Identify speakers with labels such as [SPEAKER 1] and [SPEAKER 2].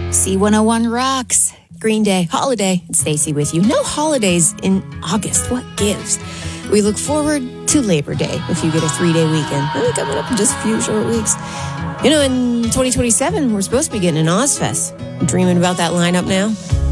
[SPEAKER 1] C101 rocks. Green Day, Holiday. It's Stacey with you. No holidays in August. What gives? We look forward to Labor Day if you get a 3-day weekend. Coming up in just a few short weeks. In 2027, we're supposed to be getting an Ozfest. I'm dreaming about that lineup now.